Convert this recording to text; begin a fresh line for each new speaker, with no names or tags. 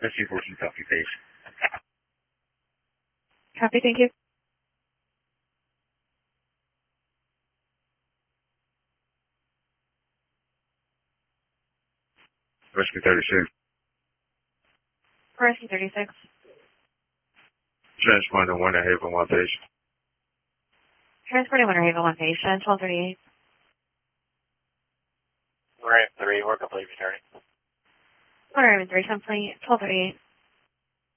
Rescue 14, copy, base.
Copy, thank you.
Rescue 36.
Rescue 36.
Transponder 1 to Haven 1 patient.
Transporting Winter Haven 1 patient, 1238.
We're at 3, we're complete returning.
Winter Haven 3, complete, 1238.